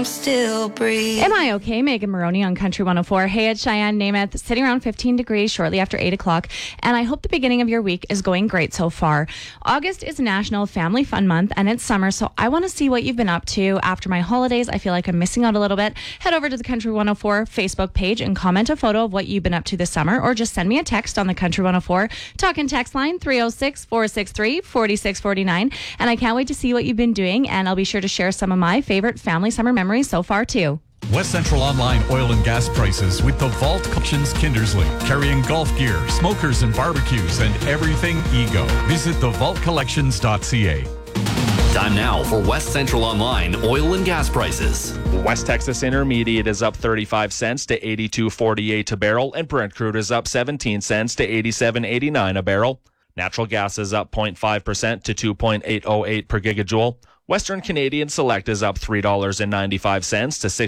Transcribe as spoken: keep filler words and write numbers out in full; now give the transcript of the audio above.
still breathing. Am I okay? Megan Maroney on Country one oh four. Hey, it's Cheyenne Namath, sitting around fifteen degrees shortly after eight o'clock. And I hope the beginning of your week is going great so far. August is National Family Fun Month and it's summer, so I want to see what you've been up to after my holidays. I feel like I'm missing out a little bit. Head over to the Country one oh four Facebook page and comment a photo of what you've been up to this summer, or just send me a text on the Country one oh four talk and text line three oh six, four six three, four six four nine. And I can't wait to see what you've been doing, and I'll be sure to share some of my favorite family summer memories so far too. West Central Online oil and gas prices with the Vault Collections Kindersley, carrying golf gear, smokers and barbecues, and everything Ego. Visit the vault collections dot c a. Time now for West Central Online oil and gas prices. West Texas Intermediate is up thirty-five cents to eighty-two forty-eight a barrel, and Brent crude is up seventeen cents to eighty-seven eighty-nine a barrel. Natural gas is up zero point five percent to two point eight oh eight per gigajoule. Western Canadian Select is up three dollars and ninety-five cents to